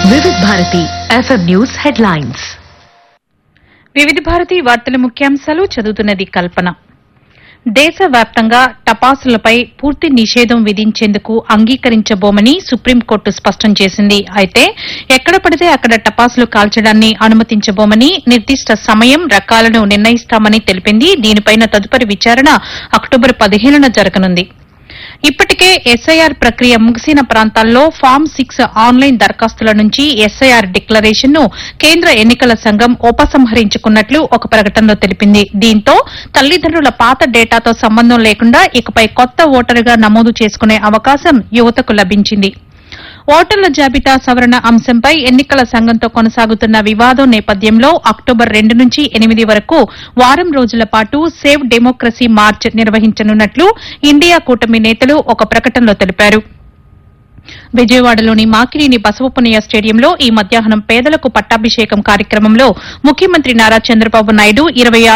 వివిధ Bharati FM news headlines. వివిధ భారతి వార్తల ముఖ్యాంశాలు చదువుతున్నది కల్పన. దేశవ్యాప్తంగా టపాసులపై పూర్తి నిషేధం విధించేందుకు అంగీకరించబోమని సుప్రీంకోర్టు స్పష్టం చేసింది. అయితే ఎక్కడ పడితే అక్కడ టపాసులు కాల్చడాన్ని అనుమతించబోమని, నిర్దిష్ట సమయం, రకాలను నిర్ణయిస్తామని తెలిపింది. దీనిపైన తదుపరి విచారణ అక్టోబర్ 15న జరగనుంది. ఇప్పటికే ఎస్ఐఆర్ ప్రక్రియ ముగిసిన ప్రాంతాల్లో ఫామ్ 6 ఆన్లైన్ దరఖాస్తుల నుంచి ఎస్ఐఆర్ డిక్లరేషన్ ను కేంద్ర ఎన్నికల సంఘం ఉపసంహరించుకున్నట్లు ఒక ప్రకటనలో తెలిపింది. దీంతో తల్లిదండ్రుల పాత డేటాతో సంబంధం లేకుండా ఇకపై కొత్త ఓటరుగా నమోదు చేసుకునే అవకాశం యువతకు లభించింది. ఓటర్ల జాబితా సవరణ అంశంపై ఎన్నికల సంఘంతో కొనసాగుతున్న వివాదం నేపథ్యంలో అక్టోబర్ 2 నుంచి 8 వరకు వారం రోజుల పాటు సేవ్ డెమోక్రసీ మార్చ్ నిర్వహించనున్నట్లు ఇండియా కూటమి నేతలు ఒక ప్రకటనలో తెలిపారు. విజయవాడలోని మాకినేని బసవపున్నయ్య స్టేడియంలో ఈ మధ్యాహ్నం పేదలకు పట్టాభిషేకం కార్యక్రమంలో ముఖ్యమంత్రి నారా చంద్రబాబు నాయుడు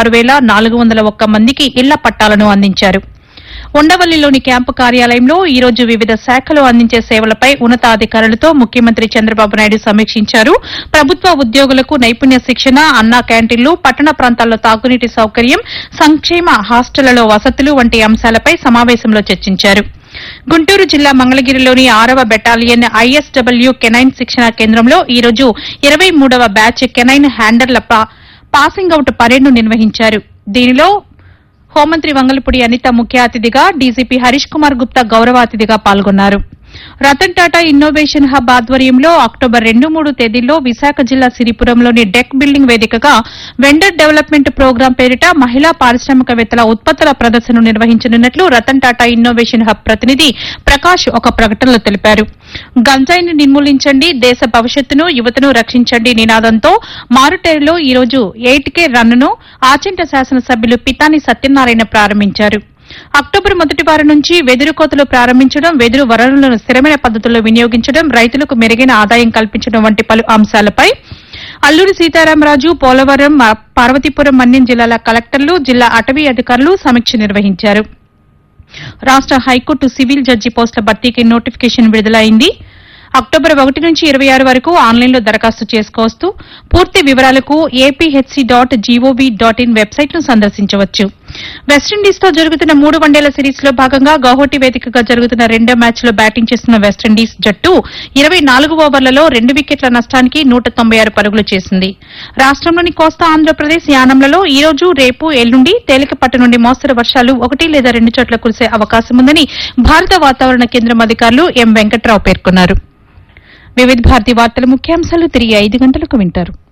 26,401 మందికి ఇళ్ల పట్టాలను అందించారు. ఉండవల్లిలోని క్యాంపు కార్యాలయంలో ఈ రోజు వివిధ శాఖలు అందించే సేవలపై ఉన్నతాధికారులతో ముఖ్యమంత్రి చంద్రబాబు నాయుడు సమీక్షించారు. ప్రభుత్వ ఉద్యోగులకు నైపుణ్య శిక్షణ, అన్నా క్యాంటీన్లు, పట్టణ ప్రాంతాల్లో తాగునీటి సౌకర్యం, సంక్షేమ హాస్టళ్లలో వసతులు వంటి అంశాలపై సమావేశంలో చర్చించారు. గుంటూరు జిల్లా మంగళగిరిలోని 6వ బెటాలియన్ ఐఎస్డబ్ల్యూ కెనైన్ శిక్షణా కేంద్రంలో ఈ రోజు 23వ బ్యాచ్ కెనైన్ హ్యాండర్ల పాసింగ్ అవుట్ పరేడ్ను నిర్వహించారు. దీనిలో హోంమంత్రి వంగలపూడి అనిత ముఖ్య అతిథిగా, డీజీపీ హరీష్ కుమార్ గుప్తా గౌరవ అతిథిగా పాల్గొన్నారు. రతన్ టాటా ఇన్నోవేషన్ హబ్ ఆధ్వర్యంలో అక్టోబర్ 2-3 తేదీల్లో విశాఖ జిల్లా సిరిపురంలోని డెక్ బిల్డింగ్ వేదికగా వెండర్ డెవలప్మెంట్ ప్రోగ్రాం పేరిట మహిళా పారిశ్రామికవేత్తల ఉత్పత్తుల ప్రదర్శనను నిర్వహించనున్నట్లు రతన్ టాటా ఇన్నోవేషన్ హబ్ ప్రతినిధి ప్రకాష్ ఒక ప్రకటనలో తెలిపారు. గంజాయిని నిర్మూలించండి, దేశ భవిష్యత్తును, యువతను రక్షించండి నినాదంతో మారుటేరులో ఈ రోజు 8K రన్ను ఆచంట శాసనసభ్యులు పితాని సత్యనారాయణ ప్రారంభించారు. అక్టోబర్ 1 వారం నుంచి వెదురు కోతలు ప్రారంభించడం, వెదురు వనరులను స్థిరమైన పద్దతుల్లో వినియోగించడం, రైతులకు మెరుగైన ఆదాయం కల్పించడం వంటి పలు అంశాలపై అల్లూరి సీతారామరాజు, పోలవరం, పార్వతీపురం, మన్యం జిల్లాల కలెక్టర్లు, జిల్లా అటవీ అధికారులు సమీక్ష నిర్వహించారు. రాష్ట హైకోర్టు సివిల్ జడ్జి పోస్టుల భర్తీకి నోటిఫికేషన్ విడుదలైంది. అక్టోబర్ 1 నుంచి 26 వరకు ఆన్లైన్లో దరఖాస్తు చేసుకోవచ్చు. పూర్తి వివరాలకు apHC.gov.in వెబ్సైట్ను సందర్శించవచ్చు. వెస్టిండీస్తో జరుగుతున్న 3 వన్డేల సిరీస్లో భాగంగా గౌహటి వేదికగా జరుగుతున్న 2వ మ్యాచ్లో బ్యాటింగ్ చేస్తున్న వెస్టిండీస్ జట్టు 24 ఓవర్లలో 2 వికెట్ల నష్టానికి 196 పరుగులు చేసింది. రాష్టంలోని కోస్తా ఆంధ్రప్రదేశ్, యానంలలో ఈ రోజు, రేపు, ఎల్లుండి తేలికపాటి నుండి మోస్తరు వర్షాలు 1 లేదా 2 చోట్ల కురిసే అవకాశముందని భారత వాతావరణ కేంద్రం అధికారులు ఎం వెంకట్రావు పేర్కొన్నారు. వివిధ భారతి వార్తల ముఖ్యాంశాలు తిరిగి 5 గంటలకు వింటారు.